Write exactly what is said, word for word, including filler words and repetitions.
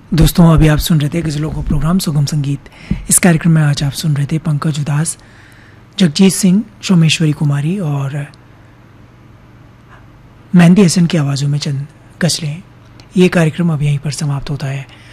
दोस्तों, अभी आप सुन रहे थे गज़लों का प्रोग्राम सुगम संगीत। इस कार्यक्रम में आज आप सुन रहे थे पंकज उदास, जगजीत सिंह, सोमेश्वरी कुमारी और मेहंदी हसन की आवाज़ों में चंद गज़लें। ये कार्यक्रम अब यहीं पर समाप्त होता है।